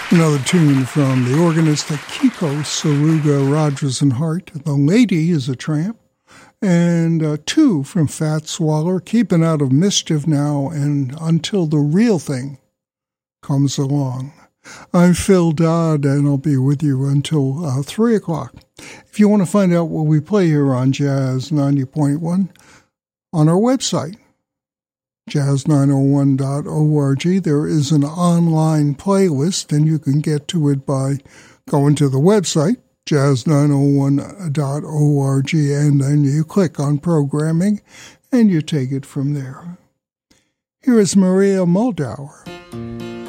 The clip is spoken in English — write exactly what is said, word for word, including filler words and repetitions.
Another tune from the organist Kiko Saluga Rogers and Hart. The Lady is a Tramp. And uh, two from Fats Waller, Keeping Out of Mischief Now and Until the Real Thing Comes Along. I'm Phil Dodd, and I'll be with you until uh, three o'clock. If you want to find out what we play here on Jazz ninety point one, on our website, jazz nine oh one dot org, there is an online playlist, and you can get to it by going to the website, jazz nine oh one dot org, and then you click on programming, and you take it from there. Here is Maria Muldaur.